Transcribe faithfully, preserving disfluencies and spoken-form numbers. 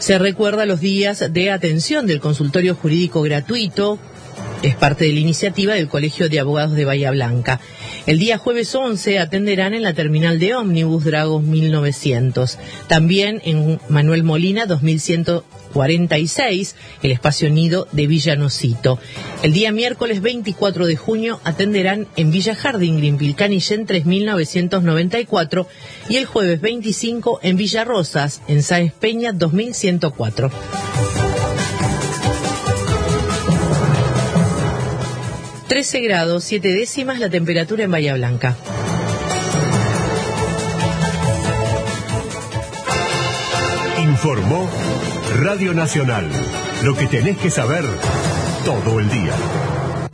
Se recuerda los días de atención del consultorio jurídico gratuito. Es parte de la iniciativa del Colegio de Abogados de Bahía Blanca. El día jueves once atenderán en la terminal de ómnibus Dragos mil novecientos. También en Manuel Molina dos mil ciento cuarenta y seis, el espacio Nido de Villa Nocito. El día miércoles veinticuatro de junio atenderán en Villa Jardín, Greenville, Canillén tres mil novecientos noventa y cuatro. Y el jueves veinticinco en Villa Rosas, en Sáenz Peña dos mil ciento cuatro. trece grados, siete décimas la temperatura en Bahía Blanca. Informó Radio Nacional. Lo que tenés que saber todo el día.